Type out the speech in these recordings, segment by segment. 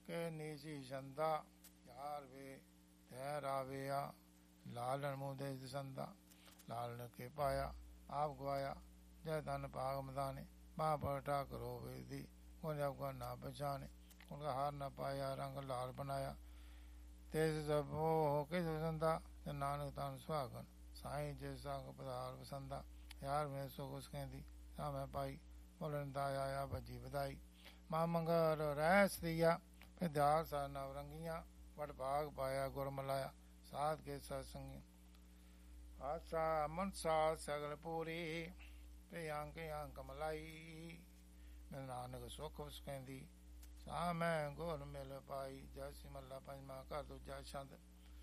ਕਿ ਨੀਸੀ ਸੰਦਾ ਯਾਰ ਵੇ ਤੈ ਰਾਵਿਆ ਲਾਲਣ ਮੂਹ ਦੇ ਸੰਦਾ ਲਾਲਣ ਕੇ ਪਾਇਆ ਆਪ ਗਵਾਇਆ ਜੈ ਧਨ ਭਾਗ ਮਦਾਨੇ महापटा करो वेदी गुण जब गुण ना पहचाने उनका हार न पाया रंग लाल बनाया तेज सब हो किस संदा नानक तान सुहागन साईं जैसा पधार पसंदा यार में सो कुछ कहती ता मैं पाई बोलन दाया भजी बधाई मां मंगल रह स्त्रिया विद्यार सा नवरंगिया वट भाग पाया गुर मलाया साध के सत्संगी आशा मनसा सगल पूरी अंक अंक मलाई मिल नानक सुख कहती सा मैं गोर मिल पाई जैसी मल्ला पंजमा कर दूजा छंद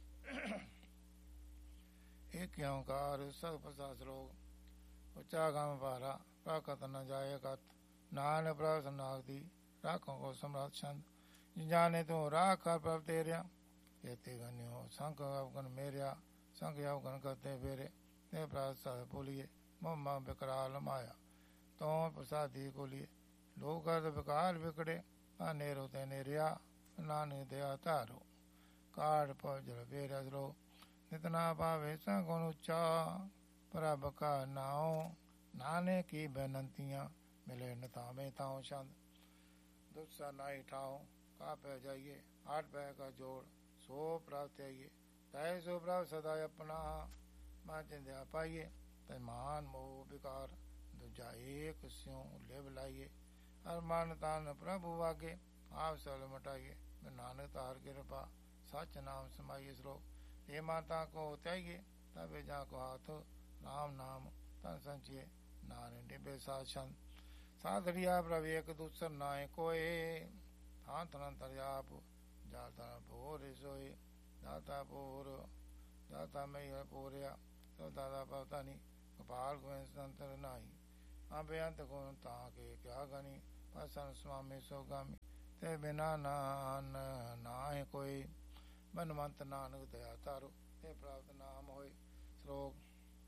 एक ओंकार सत प्रसाद श्लोक उच्चा गम पारा प्राकत न जाय कत नान प्रभ नागदी राखों को सम्राट छंद जाने तू राख कर प्रभ तेरिया कहते गन्यो संख अवगन मेरिया संख अवगन करते फेरे ते प्रसाद बोलिए मोमा बिकराल माया तो प्रसादी को लिए लोग कर विकार बिकड़े अनेरो ते नेरिया नानक दया तारो काट पजल बेरसरो नितना पावे संगुण उच्चा प्रभ का नाओ नाने की बेनंतियां मिले नतामे ताओ छंद दुस्सा नाई ठाओ का पै जाइए आठ पै का जोड़ सो प्राप्त आइए तय सो प्राप्त सदा अपना मां चिंध्या पाइए तैमान मोह विकार दूजा एक स्यों लिव लाइए हर मान तान प्रभु आगे आप सल मटाइए नानक तार कृपा सच नाम समाइए श्लोक ये माता को त्याइए तबे जा को हाथ राम नाम तन संचिए नारायण डिबे साछन साधरिया प्रभु एक दूसर नाय कोए हाथ अंतर आप जाता भोर सोए दाता भोर दाता मैं पूरिया तो दादा पता नहीं गोपाल को संतर नाई अभ्यंत को ताके क्या गनी पसन स्वामी सोगामी ते बिना नान नाय कोई मनमंत नानक दया तारो ते प्राप्त नाम होए श्लोक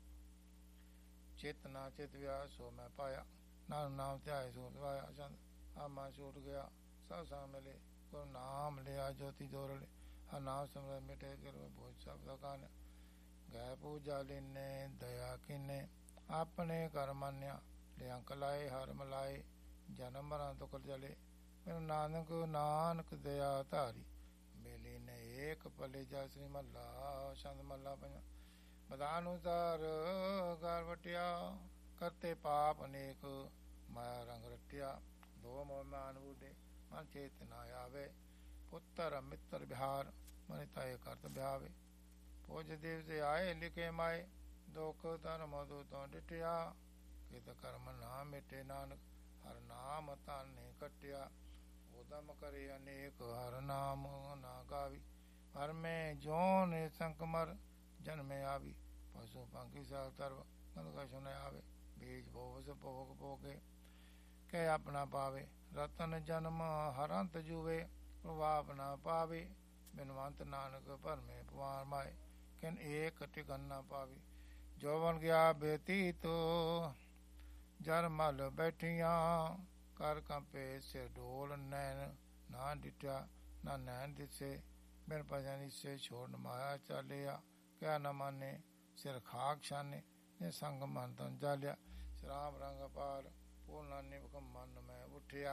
चित ना चित व्यास सो मैं पाया नाम नाम त्याय सो पाया चंद आमा छूट गया सब सा मिले गुरु नाम लिया ज्योति जोरले हर नाम समझ मिटे गिर भोज सब कान गै पूजा लीने दया किने अपने कर मान्या लियांक लाए हर मलाए जन्म मरा दुख जले मेरे नानक नानक दया धारी मेली ने एक पले जा श्री मल्ला छंद मल्ला पंजा बदानुसार गार वटिया करते पाप अनेक माया रंग रटिया दो मोह मान बूढ़े मन चेतना आवे पुत्र मित्र बिहार मन तय करत ब्यावे पूज देव से आए लिखे माए दुख धर्म दो तो डिटिया कित कर्म ना मिटे नानक हर नाम ताने कटिया उदम करे अनेक हर नाम ना गावी हर में जोन संकमर जन्मे आवी पशु पंखी साल तरव गंद का सुने आवे बीज भोवस भोग भोगे के अपना पावे रतन जन्म हरंत जुवे प्रभाव ना पावे बिनवंत नानक पर में पवार माए किन एक टिकन ना पावी जौवन गया बेती तो जर मल बैठिया कर कंपे सिर डोल नैन ना डिटा ना नैन दिसे बिन भजन से छोड़ माया चालिया क्या न माने सिर खाक छाने ने संग मन तन जालिया श्राम रंग पार पूर्णा निभक मन में उठिया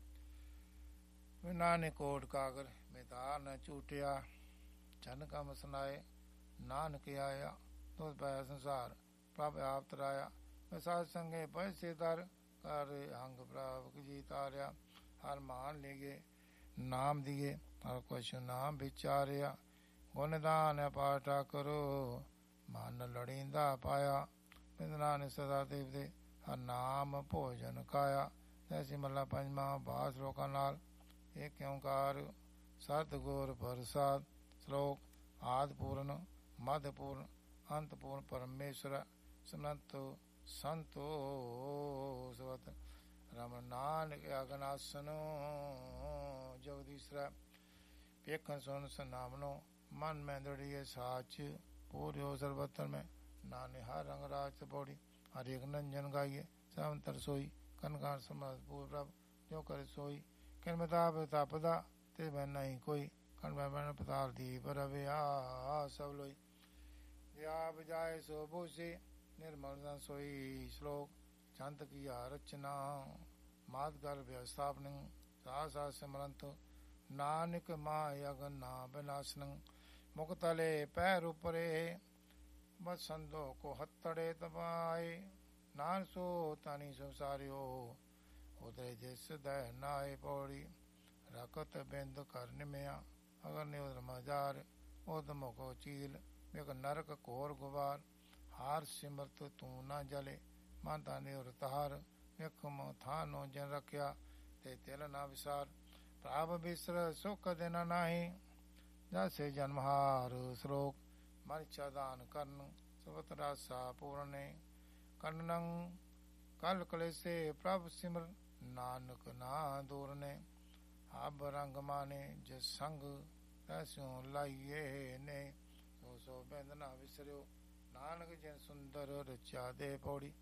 बिना ने कोट कागर मितार न चूटिया जन कम सुनाए नानक आया तुझ पाया संसार प्रभ आप तराया विसार संगे पैसे दर कर हंग प्रभ जी तारिया हर मान लेगे नाम दिए हर कुछ नाम विचारिया गुणदान पाठा करो मन लड़ींदा पाया बिंदना ने सदा देव दे हर नाम भोजन खाया जैसी मल्ला पंजमा बास रोका नाल एक ओंकार सतगुर प्रसाद श्लोक आदि पूर्ण मध्य पूर्ण अंत पूर्ण परमेश्वर सनत संतो सवत रमन नानक अगनासनो जगदीश्वर पेखन सुन सनामनो मन में दृढ़िए साच पूर्यो सर्वत्र में नाने हर रंग राज पौड़ी हर एक नंजन गाइए समंतर सोई कनकार समझ पूर्व जो करे सोई किन मिताप तापदा ਤੇ ਮੈਂ ਨਹੀਂ ਕੋਈ ਕਣ ਮੈਂ ਬਨ ਪਤਾਲ ਦੀਪ ਰਵਿਆ ਸਭ ਲੋਈ ਵਿਆ ਬਜਾਏ ਸੋ ਭੂਸੀ ਨਿਰਮਲ ਸੋਈ ਸ਼ਲੋਕ ਚੰਤ ਕੀ ਰਚਨਾ ਮਾਤ ਗਰ ਵਿਸਥਾਪਨ ਸਾਸਾ ਸਿਮਰੰਤ ਨਾਨਕ ਮਾਇ ਅਗਨ ਨਾ ਬਿਨਾਸਨ ਮੁਕਤਲੇ ਪੈਰ ਉਪਰੇ ਬਸੰਦੋ ਕੋ ਹੱਤੜੇ ਤਬਾਏ ਨਾਨ ਸੋ ਤਾਨੀ ਸੰਸਾਰਿਓ ਉਦਰੇ ਜਿਸ ਦੈ ਨਾਏ ਪੌੜੀ ਰਕਤ ਬਿੰਦ ਕਰ ਨਿਮਿਆ ਅਗਰ ਨਿਉ ਰਮਾਜਾਰ ਉਦਮ ਕੋ ਚੀਲ ਮੇਕ ਨਰਕ ਘੋਰ ਗੁਬਾਰ ਹਾਰ ਸਿਮਰਤ ਤੂੰ ਨਾ ਜਲੇ ਮਨ ਤਾ ਨਿਉ ਤਾਰ ਵੇਖ ਮੋ ਥਾਨੋ ਜਨ ਰਖਿਆ ਤੇ ਤਿਲ ਨਾ ਵਿਸਾਰ ਪ੍ਰਭ ਬਿਸਰ ਸੁਖ ਦਿਨ ਨਾਹੀ ਜਸੇ ਜਨਮਹਾਰ ਸ਼ਲੋਕ ਮਨ ਚਾਦਾਨ ਕਰਨ ਸਵਤ ਰਾਸਾ ਪੂਰਨੇ ਕੰਨੰ ਕਲ ਕਲੇਸੇ ਪ੍ਰਭ ਸਿਮਰ ਨਾਨਕ ਨਾ ਦੂਰਨੇ ਆਬ ਰੰਗ ਮਾਨੇ ਜਿਸ ਸੰਗ ਤੈਸਿਉ ਲਾਈਏ ਨੇ ਸੋ ਬਿੰਦ ਨਾ ਵਿਸਰਿਓ ਨਾਨਕ ਜਿਨ ਸੁੰਦਰ ਰਚਿਆ ਦੇ ਪੌੜੀ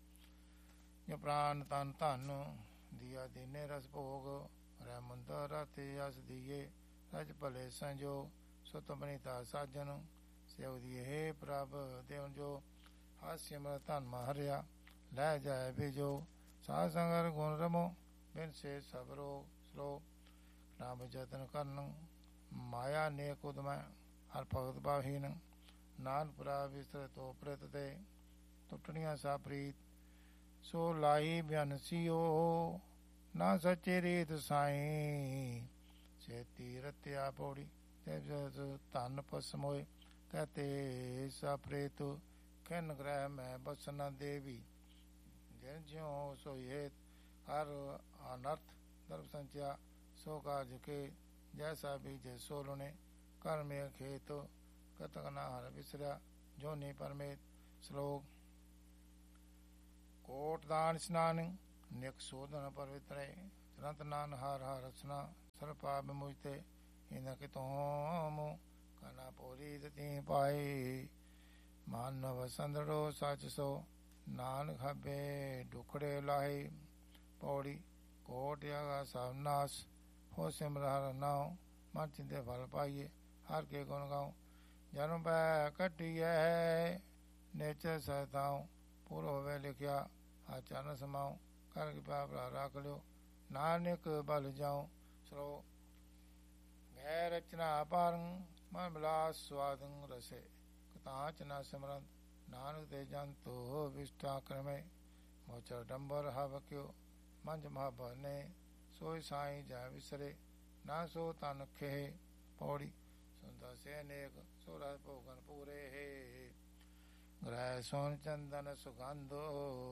ਜੇ ਪ੍ਰਾਨ ਤਨ ਧਨ ਦੀਆ ਦੀਨੇ ਰਸ ਭੋਗ ਰਹਿ ਮੰਦਰ ਰਾਤੇ ਅਸ ਦੀਏ ਰਜ ਭਲੇ ਸੰਜੋ ਸੁਤ ਬਨੀਤਾ ਸਾਜਨ ਸਿਉ ਦੀਏ ਪ੍ਰਭ ਦੇਵ ਜੋ ਹਾਸਿ ਮਰ ਧਨ ਮਹਰਿਆ ਲੈ ਜਾਏ ਬਿਜੋ ਸਾਧ ਸੰਗਰ ਗੁਣ ਰਮੋ ਬਿਨ ਸੇ ਸਬਰੋ ਸਲੋ ਨਾਮ ਜਤਨ ਕਰਨ ਮਾਇਆ ਨੇਕ ਉਦਮੈ ਹਰ ਭਗਤ ਬਾਹੀਨ ਨਾਨਪੁਰਾ ਵਿਸਰ ਤੋ ਪ੍ਰਤ ਤੇ ਟੁੱਟਣੀਆਂ ਸਾ ਪ੍ਰੀਤ ਸੋ ਲਾਈ ਬਿਆਨਸੀਓ ਨਾ ਸੱਚੇ ਰੀਤ ਸਾਈ ਛੇਤੀ ਰਤਿਆ ਪੌੜੀ ਤੇ ਧਨ ਪਸਮੋਏ ਕਹਤੇ ਸਾ ਪ੍ਰੇਤ ਖਿਨ ਗ੍ਰਹਿ ਮੈਂ ਬਸਨ ਦੇਵੀ ਜਿਨ ਜਿਉ ਸੋਏ ਹਰ ਅਨਰਥ ਦਰਬ ਸੰਚਿਆ ਸੋ ਕਾਜ ਕੇ ਜੈਸਾ ਬੀਜੇ ਸੋ ਲੁਣੇ ਕਰਮੇ ਖੇਤ ਕਤਕ ਨਾ ਹਰ ਵਿਸਰਿਆ ਜੋ ਨੀ ਪਰਮੇਤ ਸ਼ਲੋਕ ਕੋਟ ਦਾਨ ਇਸ਼ਨਾਨ ਨਿਕ ਸੋਧਨ ਪਰਵਿਤਰੇ ਚਰੰਤ ਨਾਨ ਹਾਰ ਹਾਰ ਰਚਨਾ ਸਰਪਾ ਬਿਮੁਜਤੇ ਇਨ ਕਿਤੋਂ ਕਨਾ ਪੋਰੀ ਦਤੀ ਪਾਈ ਮਾਨਵ ਸੰਦੜੋ ਸਚ ਸੋ ਨਾਨਕ ਹਬੇ ਡੁਕੜੇ ਲਾਹੀ ਪੌੜੀ ਕੋਟ ਯਾ ਸਭ ਨਾਸ ਹੋ ਸਿਮਰ ਹਰ ਨਾਉ ਮਨ ਚਿੰਤੇ ਫਲ ਪਾਈਏ ਹਰ ਕੇ ਗੁਣ ਗਾਉ ਜਨਮ ਪੈ ਕੱਟੀਐ ਨੇਚਰ ਸਤਾਉ ਪੂਰ ਹੋਵੇ ਲਿਖਿਆ ਆਚਰਨ ਸਮਾਉ ਕਰ ਕਿਰਪਾ ਭਰਾ ਰੱਖ ਲਿਓ ਨਾਨਕ ਬਲ ਜਾਉ ਸਲੋ ਗੈ ਰਚਨਾ ਪਾਰੰ ਮਨ ਬਿਲਾਸ ਸਵਾਦੰ ਰਸੇ ਕਤਾਚ ਨਾ ਸਿਮਰਨ ਨਾਨਕ ਤੇ ਜੰਤੋ ਵਿਸ਼ਟਾ ਕਰਮੇ ਮੋਚਰ ਡੰਬਰ ਹਵਕਿਓ ਮੰਜ ਮਹਾਬਨੇ ਸੋਈ ਸਾਈ ਜੈ ਵਿਸਰੇ ਨਾ ਸੋ ਤਨ ਖੇ ਪੌੜੀ ਸੁੰਦਰ ਸੇ ਨੇਕ ਸੋਰਾ ਭੋਗਨ ਪੂਰੇ ਗ੍ਰਹਿ ਸੋਨ ਚੰਦਨ ਸੁਗੰਧੋ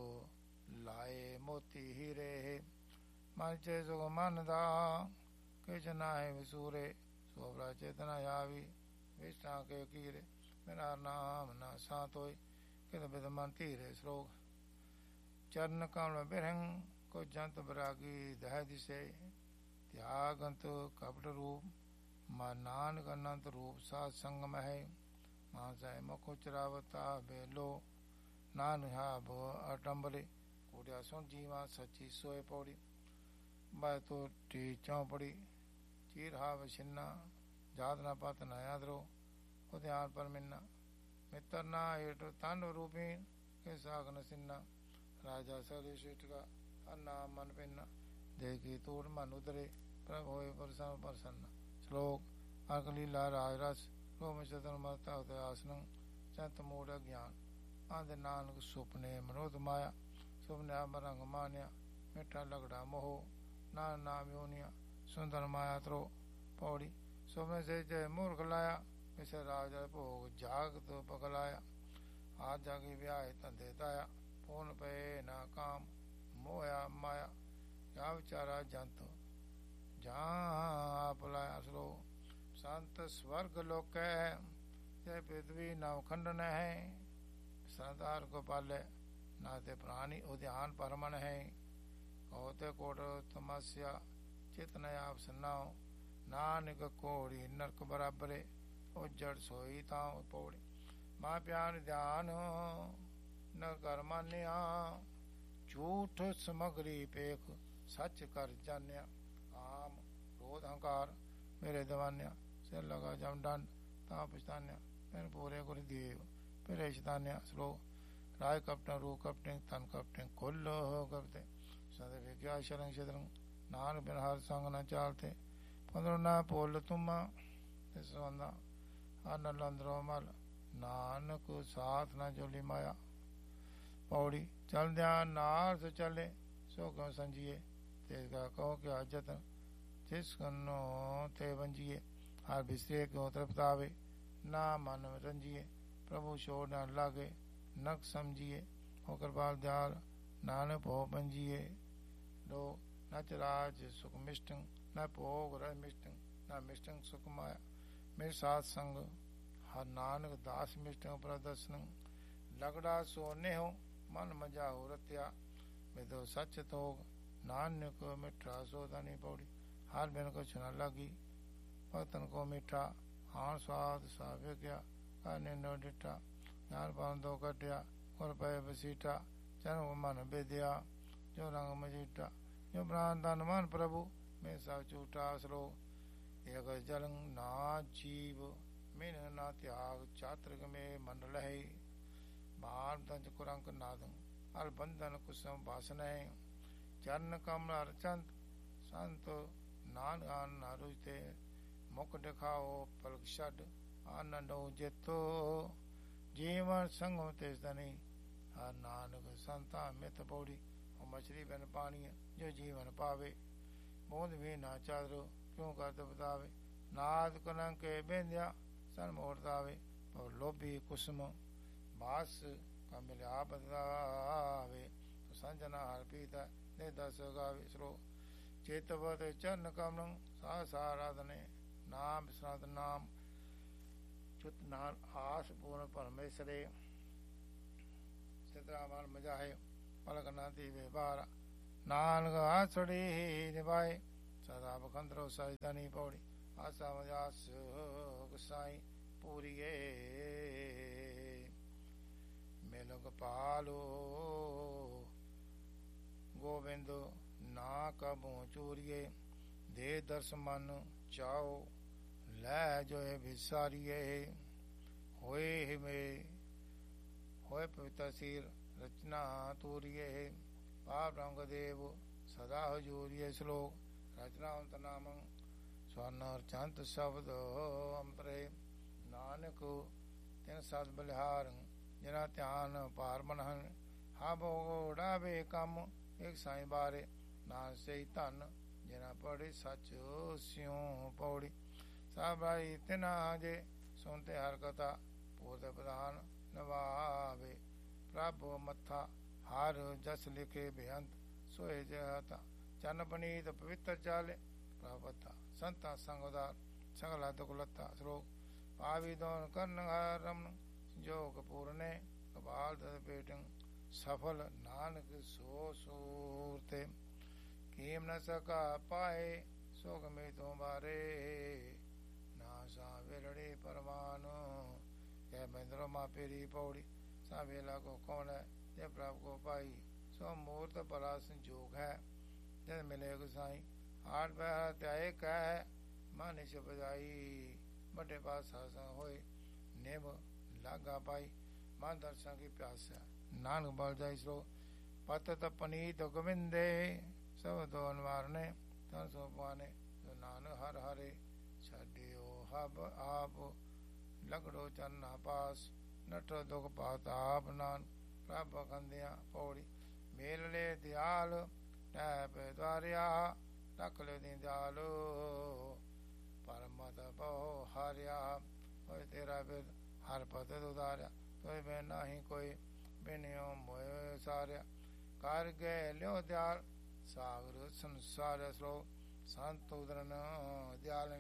ਲਾਏ ਮੋਤੀ ਹੀਰੇ ਮਨ ਚੇ ਸੁਖ ਮਨ ਦਾ ਕਿਛ ਨਾਹਿ ਵਿਸੂਰੇ ਸੋਭਰਾ ਚੇਤਨਾ ਆਵੀ ਵਿਸ਼ਟਾ ਕੇ ਕੀਰੇ ਮੇਰਾ ਨਾਮ ਨਾ ਸਾਤ ਹੋਏ ਕਿਤ ਬਿਦ ਮਨ ਧੀਰੇ ਸ਼ਲੋਕ ਚਰਨ ਕਮਲ ਬਿਰਹੰ ਕੋ ਜੰਤ ਬਰਾਗੀ ਦਹਿ ਦਿਸੇ ਤਿਆਗੰਤ ਕਪਟ ਰੂਪ ਮਾ ਨਾਨਕ ਅਨੰਤ ਰੂਪ ਸਾਧ ਸੰਗ ਮਹਿ ਮਾਸੈ ਮੁਖ ਚਰਾਵਤਾ ਬੇਲੋ ਨਾਨਹਾ ਬੋ ਅਟੰਬਲੇ ਕੋੜਿਆ ਸੁਣ ਜੀਵਾ ਸੱਚੀ ਸੋਏ ਪੌੜੀ ਬੈ ਤੋ ਟੀ ਚੌਪੜੀ ਚੀਰਹਾ ਵਛਿਨਾ ਜਾਤ ਨਾ ਪਤ ਨਾ ਆਦਰੋ ਉਧਿਆਨ ਪਰ ਮਿੰਨਾ ਮਿੱਤਰ ਨਾ ਏਟ ਤਨ ਰੂਪੀ ਕੇ ਸਾਗਨ ਸਿੰਨਾ ਰਾਜਾ ਸਰੇ ਸ਼ਿਟਕਾ ਅਨਾ ਮਨ ਪਿੰਨਾ ਦੇਖੀ ਤੂੜ ਮਨ ਉਤਰੇ ਪ੍ਰਭ ਹੋਏ ਪਰਸਨ ਪ੍ਰਸੰਨ ਸ਼ਲੋਕ ਅਕਲੀਲਾ ਰਾਜ ਰਸ ਰੋਮ ਚਤਨ ਮਰਤਾ ਉਤੇ ਆਸਨ ਚੰਤ ਮੂੜ ਗਿਆਨ ਆਂਦੇ ਨਾਨਕ ਸੁਪਨੇ ਮਨੋਦ ਮਾਇਆ ਸੁਪਨੇ ਮਰੰਗ ਮਾਨਿਆ ਮਿੱਠਾ ਲਗੜਾ ਮੋਹ ਨਾ ਨਾਮ ਯੋਨੀਆ ਸੁੰਦਰ ਮਾਇਆ ਤਰੋ ਪੌੜੀ ਸੁਪਨੇ ਸੇ ਜੈ ਮੂਰਖ ਲਾਇਆ ਇਸੇ ਰਾਜ ਭੋਗ ਜਾਗ ਤੋ ਪਗਲਾਇਆ ਆ ਜਾਗੀ ਵਿਆਹ ਧੰਦੇ ਤਾਇਆ ਪੂਨ ਪਏ ਨਾ ਕਾਮ ਮੋਇਆ ਮਾਇਆ ਜਾ ਵਿਚਾਰਾ ਜੰਤ ਜਾਂ ਆਪ ਲਾਇਆ ਸਲੋ ਸੰਤ ਸਵਰਗ ਲੋਕੈ ਤੇ ਪ੍ਰਿਥਵੀ ਨਵ ਖੰਡਨ ਹੈ ਸਰਦਾਰ ਕੋ ਪਾਲੇ ਨਾ ਤੇ ਪ੍ਰਾਣੀ ਉਧਿਆਨ ਪਰਮਨ ਹੈ ਕਉਤੇ ਕੋਟ ਤਮਸਿਆ ਚਿਤਨ ਆਪ ਸਨਾਉ ਨਾਨਕ ਕੋੜੀ ਨਰਕ ਬਰਾਬਰੇ ਉਜੜ ਸੋਈ ਤਾਂ ਪੌੜੀ ਮਾ ਪਿਆਨ ਧਿਆਨ ਨ ਕਰ ਮਾਨਿਆ ਝੂਠ ਸਮਗਰੀ ਪੇਖ ਸੱਚ ਕਰ ਜਾਣਿਆ ਕਾਮ ਕ੍ਰੋਧ ਹੰਕਾਰ ਮੇਰੇ फेरे दवान्या सिर लगा जम डंड ता पछतान्या फिर पूरे गुरु देव फिर शतान्या श्लोक राय कपटन रू कपटिंग तन कपटिंग कुल कपते सद विज्ञा शरण शतरंग नान बिन हर संग न चालते पंद्रो न पोल तुमा तिसवंदा अन लंदरो मल नानक साथ न जोली माया पौड़ी चलद्या नार से चले सो क्यों संजिए तेगा कहो क्या जतन जिस कन्नो ते वंजिए हर बिसरे क्यों तृप्तावे ना मन रंजिए प्रभु छोड़ न लागे नक समझिए हो कृपाल दयाल नानक भो पंजिए लो नच राज सुख मिष्टं न भोग रज मिष्टं न मिष्टं सुख माया मेरे साथ संग हर नानक दास मिष्टं प्रदर्शन लगड़ा सोने हो मन मजा हो रत्या मिदो सच तो नानक मिठा सोदानी पौड़ी हर बिन कुछ न लगी भक्तन को मीठा हाण स्वाद साव्य गया काने नो डिठा ज्ञान पान दो कटिया गुर पय बसीठा जन्म मन बेदिया जो रंग मजीठा जो प्राण तन मन प्रभु में सब झूठा सलो एक जलंग ना जीव मिन ना त्याग चात्र में मंडल है बार दंज कुरंक नादं अल बंधन कुसुम भाषण चरण कमल अर्चंत संत नान आन नारुते मुख दिखाओ पलक छड आनंदो जेतो जीवन संग तेज धनी हर नानक संता मित पौड़ी और मछली बन पानी जो जीवन पावे बूंद भी ना चादरो क्यों करते बतावे नाद कुरंक के बेंदिया सन मोड़तावे पर लोभी कुसुम बास का मिला बदलावे तो संजना हर पीता ने दस गावे श्रो चेतवत चरण कमलं सास आराधने नाम विश्रांत नाम चुत नान आस पूर्ण परमेश्वरे चित्रामान मजा है पलक नाती व्यवहार नानक आसड़ी निभाए सदा बखंदरो सजदनी पौड़ी आशा मजास गुसाई पूरी मेलोग पालो गोविंद ना कबू चूरिए दे दर्श मन चाओ लै जो है विसारिए होए में होए पवित्र सिर रचना तूरिए पाप रंग देव सदा हजूरिए श्लोक रचना अंत नामं स्वर्ण चंत शब्द अंतरे नानक तिन सद बलिहार जना ध्यान पार मनहन हा भोगोड़ा वे कम एक साई बारे नान से धन जना पढ़े सच स्यों पौड़ी सब भाई तिना जे सुनते हर कथा पूर्त प्रधान नवावे प्रभु मथा हर जस लिखे बेअंत सोए जहता चन पनीत पवित्र चाले प्रभता संता संगदार संगला दुखलता श्लोक पावी दोन कर्ण रमन जोग पूर्णे कपाल दद पेटं सफल नानक सो सूरते कीम न सका पाए सोग में तुम्हारे नासा वेलड़े परमानो कह महेंद्र माँ पेरी पौड़ी सा वेला को कौन है जब प्रभु को पाई सो मूर्त परा संजोग है जब मिले गुसाई आठ पैर त्याए कह है मानिश बजाई बड़े पास सासा होए नेब लागा पाई मां दर्शन की प्यास है नानक बल जाई सो पत पनीत गोविंदे सब दोन वारने तन सो पाने जो नानक हर हरे छड़ियो हब आप लगड़ो चन्ना पास नट दुख पाताप नान प्रभ कंदिया पौड़ी मेल ले दयाल टैप द्वारिया रख ले दी दयालो परमत बहु हरिया होए तेरा बिद हर पद उदारिया तो मैं नहीं कोई बिनियो मोय सारिया कर गए लियो दयाल सागर संसार स्लो संत उदरन दयाल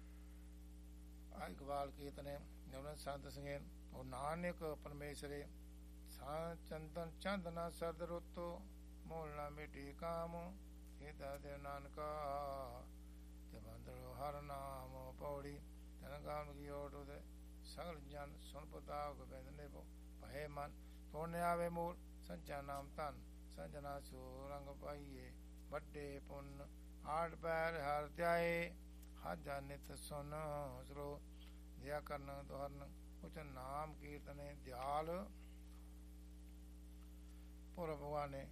इकबाल कीर्तने नवन संत सिंह और नानक परमेश्वरे चंदन चंदना सरद रुतो मूल न मिटी काम हृदय नानका बंदरो हर नाम पौड़ी धन काम की ओट उदय सगल जन सुन पता गोविंद ने भय मन तोड़ने आवे मूल संचा नाम तन संजना सुरंग पाइये बड़े पुण्य आठ पैर हर त्याए ਹਾਜਾ ਨਿਤ ਸੁਨ ਸਰੋ ਦਿਆ ਕਰਨ ਦੁਹਰਨ ਉਚ ਨਾਮ ਕੀਰਤਨੇ ਦਿਆਲ ਪੁਰ ਭਗਵਾਨੇ